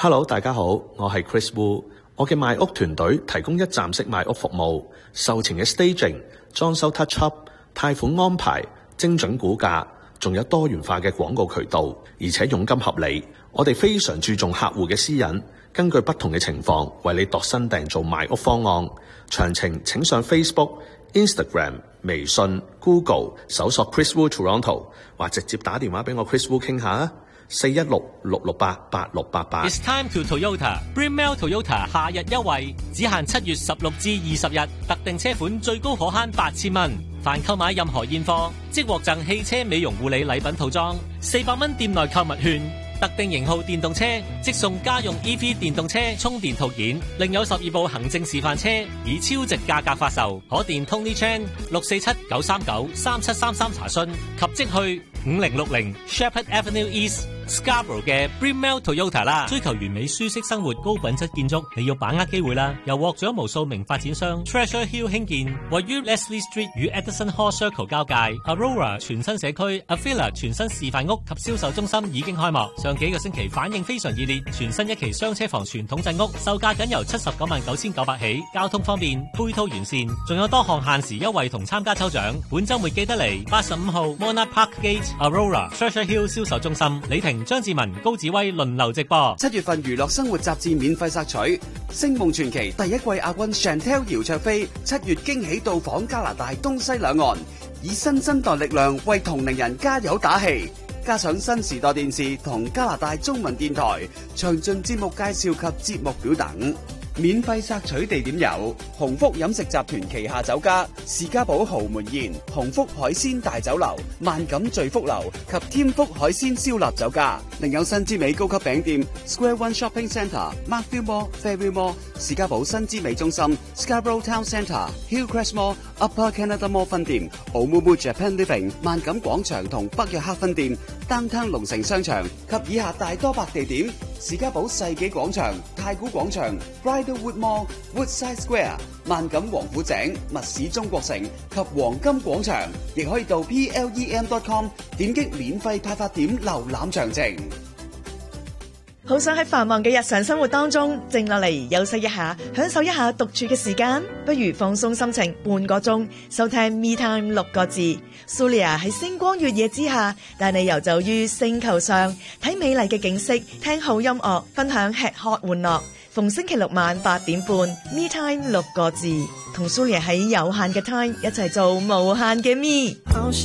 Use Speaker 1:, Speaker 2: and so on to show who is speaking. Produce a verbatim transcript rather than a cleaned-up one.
Speaker 1: Hello， 大家好，我係 Chris Wu。我嘅賣屋團隊提供一站式賣屋服務，售前嘅 staging、裝修 touch up、貸款安排、精準估價，仲有多元化嘅廣告渠道，而且佣金合理。我哋非常注重客戶嘅私隱，根據不同嘅情況為你度身訂造賣屋方案。詳情請上 Facebook、Instagram、微信、Google 搜索 Chris Wu Toronto， 或直接打電話俾我 Chris Wu 傾下啊。四一六六六八八六八八。
Speaker 2: It's time to Toyota Brunel Toyota 夏日優惠，只限七月十六至二十日，特定車款最高可慳八千蚊。凡購買任何現貨，即獲贈汽車美容護理禮品套裝，四百蚊店內購物券。特定型號電動車即送家用 E V 電動車充電套件，另有十二部行政示範車以超值價格發售。可電 Tony Chan 六四七九三九三七三三查詢及即去五零六零 Shepherd Avenue East Scarborough 嘅 Brunel Toyota 啦。追求完美舒適生活高品質建築，你要把握機會啦。由獲獎無數名發展商 Treasure Hill 興建，位於 Leslie Street 與 Edison Hall Circle 交界 Aurora 全新社區 Avila 全新示範屋及銷售中心已經開幕。上幾個星期反應非常熱烈，全新一期雙車房傳統鎮屋售價僅由七十九萬九千九百起，交通方便，配套完善，仲有多項限時優惠同參加抽獎。本週末記得嚟八十五號 Mona Park Gate Aurora Treasure Hill 銷售中心，李婷、張志文、高子威輪流直播。
Speaker 3: 七月份娛樂生活雜誌免費索取，《星夢傳奇》第一季亞軍 Chantel 姚焯菲七月驚喜到訪加拿大東西兩岸，以新生代力量為同齡人加油打氣。加上新時代電視同加拿大中文電台詳盡節目介紹及節目表等。免費索取地點有鴻福飲食集團旗下酒家士嘉堡豪門宴、鴻福海鮮大酒樓、萬錦聚福樓及添福海鮮燒臘酒家。另有新之美高級餅店 Square One Shopping Centre、Markville Mall、Fairview Mall、士嘉堡新之美中心、Scarborough Town Centre、Hillcrest Mall、Upper Canada Mall 分店、Oumuamua Japan Living、萬錦廣場同北約克分店、Downtown 龍城商場及以下大多百地點。士嘉堡世紀廣場、太古廣場、Bridlewood Mall、Woodside Square、萬錦王府井、密市中國城及黃金廣場，亦可以到 P L E M dot com 點擊免費派發點瀏覽詳情。
Speaker 4: 好想喺繁忙嘅日常生活當中靜落嚟休息一下，享受一下獨處嘅時間，不如放鬆心情半個鐘，收聽 Me Time 六個字。Sulia 喺星光月夜之下，帶你遊走於星球上，睇美麗嘅景色，聽好音樂，分享吃喝玩樂。逢星期六晚八點半 Me Time 六個字，同 Sulia 喺有限嘅 time 一齊做無限嘅 Me。